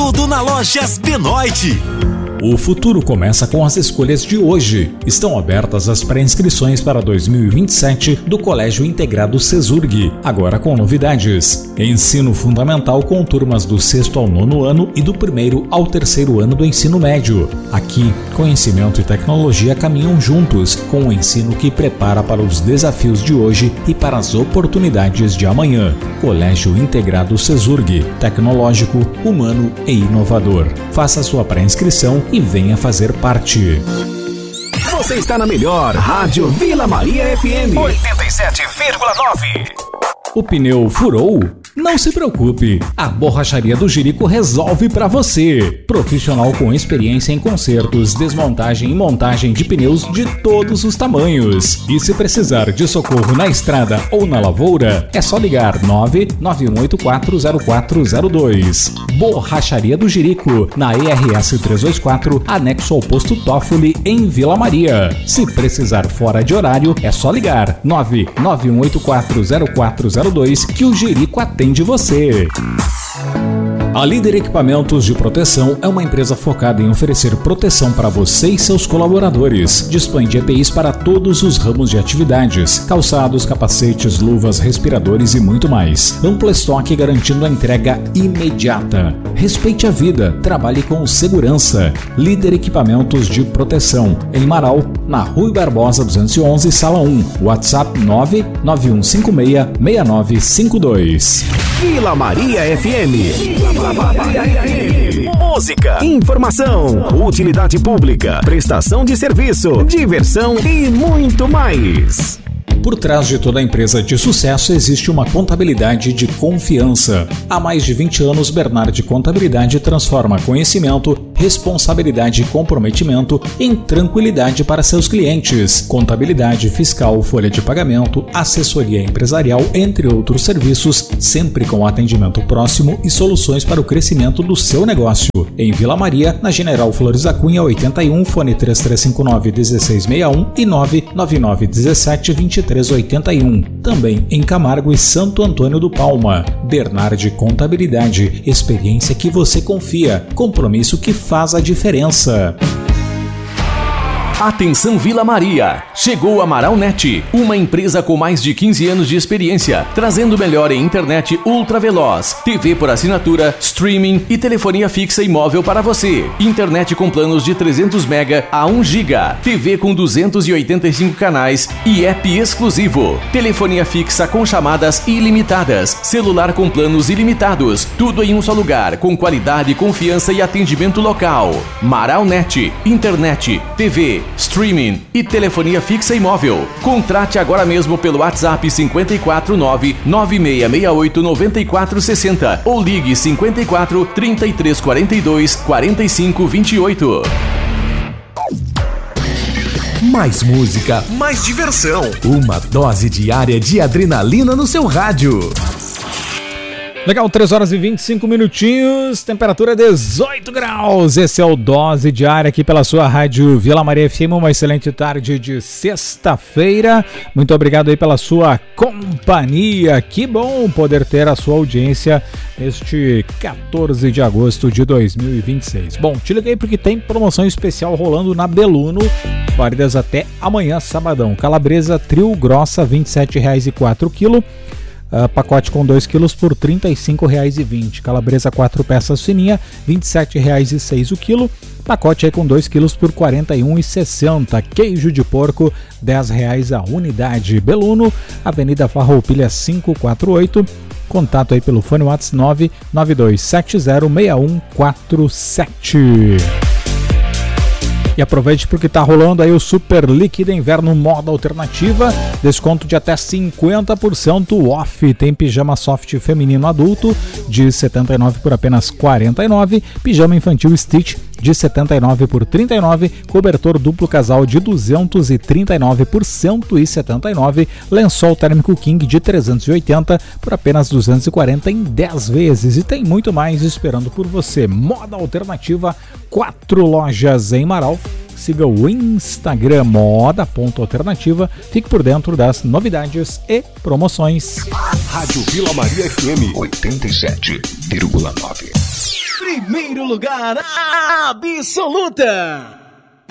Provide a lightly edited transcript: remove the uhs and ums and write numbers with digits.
Tudo na Lojas Benoit. O futuro começa com as escolhas de hoje. Estão abertas as pré-inscrições para 2027 do Colégio Integrado CESURG, agora com novidades. Ensino fundamental com turmas do 6º ao 9º ano e do 1º ao 3º ano do ensino médio. Aqui, conhecimento e tecnologia caminham juntos, com um ensino que prepara para os desafios de hoje e para as oportunidades de amanhã. Colégio Integrado CESURG, tecnológico, humano e inovador. Faça sua pré-inscrição e venha fazer parte. Você está na melhor Rádio Vila Maria FM 87,9. O pneu furou? Não se preocupe, a Borracharia do Jerico resolve para você. Profissional com experiência em consertos, desmontagem e montagem de pneus de todos os tamanhos. E se precisar de socorro na estrada ou na lavoura, é só ligar 991840402. Borracharia do Jerico, na ERS 324, anexo ao posto Toffoli, em Vila Maria. Se precisar fora de horário, é só ligar 991840402 que o Jerico atende você. A Líder Equipamentos de Proteção é uma empresa focada em oferecer proteção para você e seus colaboradores. Dispõe de EPIs para todos os ramos de atividades, calçados, capacetes, luvas, respiradores e muito mais. Amplo estoque garantindo a entrega imediata. Respeite a vida, trabalhe com segurança. Líder Equipamentos de Proteção, em Marau, na Rui Barbosa 211, Sala 1. WhatsApp 991566952. Vila Maria FM. Música, informação, utilidade pública, prestação de serviço, diversão e muito mais. Por trás de toda empresa de sucesso existe uma contabilidade de confiança. Há mais de 20 anos, Bernardi Contabilidade transforma conhecimento, responsabilidade e comprometimento em tranquilidade para seus clientes. Contabilidade, fiscal, folha de pagamento, assessoria empresarial, entre outros serviços, sempre com atendimento próximo e soluções para o crescimento do seu negócio. Em Vila Maria, na General Flores da Cunha 81, fone 3359-1661 e 99917-2381. Também em Camargo e Santo Antônio do Palma. Bernardi Contabilidade, experiência que você confia, compromisso que faz a diferença. Atenção Vila Maria, chegou a Amaralnet, uma empresa com mais de 15 anos de experiência, trazendo melhor em internet ultra veloz, TV por assinatura, streaming e telefonia fixa e móvel para você. Internet com planos de 300 MB a 1 GB, TV com 285 canais e app exclusivo. Telefonia fixa com chamadas ilimitadas, celular com planos ilimitados, tudo em um só lugar, com qualidade, confiança e atendimento local. Amaralnet, internet, TV, streaming e telefonia fixa e móvel. Contrate agora mesmo pelo WhatsApp 549-9668-9460 ou ligue 54 3342 4528. Mais música, mais diversão. Uma dose diária de adrenalina no seu rádio. Legal, 3 horas e 25 minutinhos, temperatura 18 graus. Esse é o Dose Diária aqui pela sua rádio Vila Maria FM. Uma excelente tarde de sexta-feira. Muito obrigado aí pela sua companhia. Que bom poder ter a sua audiência neste 14 de agosto de 2026. Bom, te liguei porque tem promoção especial rolando na Beluno. Válidas até amanhã, sabadão. Calabresa trio grossa, R$ 27,04 kg. Pacote com 2 quilos por R$ 35,20. Calabresa 4 peças fininha, R$ 27,06 o quilo. Pacote aí com 2 quilos por R$ 41,60. Queijo de porco, R$ 10,00 a unidade. Beluno, Avenida Farroupilha 548. Contato aí pelo fone WhatsApp 992706147. E aproveite porque está rolando aí o Super Líquido Inverno Moda Alternativa, desconto de até 50% off. Tem pijama soft feminino adulto de R$ 79 por apenas R$ 49, pijama infantil Stitch de R$ 79 por R$ 39, cobertor duplo casal de R$ 239 por R$ 179, lençol térmico King de R$ 380 por apenas R$ 240 em 10 vezes. E tem muito mais esperando por você. Moda Alternativa, 4 lojas em Marau. Siga o Instagram moda.alternativa. Fique por dentro das novidades e promoções. Rádio Vila Maria FM 87,9. Primeiro lugar absoluta.